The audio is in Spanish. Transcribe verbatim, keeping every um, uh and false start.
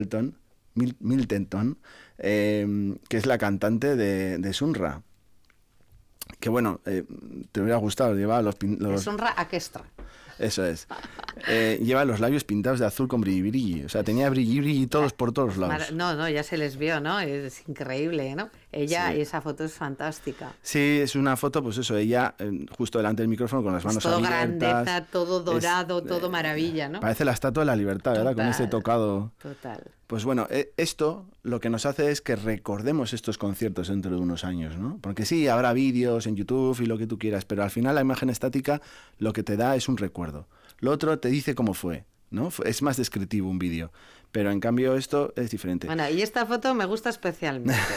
Milton, Mil, Milton eh, que es la cantante de, de Sunra. Que bueno, eh, te hubiera gustado, lleva los... los... Sunra Aquesta. Eso es. Eh, lleva los labios pintados de azul con brilli brilli. O sea, tenía brilli brilli todos por todos lados. No, no, ya se les vio, ¿no? Es increíble, ¿no? Ella, sí. Esa foto es fantástica. Sí, es una foto, pues eso, ella eh, justo delante del micrófono con las manos todo abiertas. Todo grandeza, todo dorado, es, todo eh, maravilla, ¿no? Parece la Estatua de la Libertad, total, ¿verdad? Con ese tocado. Total. Pues bueno, eh, esto lo que nos hace es que recordemos estos conciertos dentro de unos años, ¿no? Porque sí, habrá vídeos en YouTube y lo que tú quieras, pero al final la imagen estática lo que te da es un recuerdo. Lo otro te dice cómo fue, ¿no? Es más descriptivo un vídeo, pero en cambio esto es diferente. Bueno, y esta foto me gusta especialmente.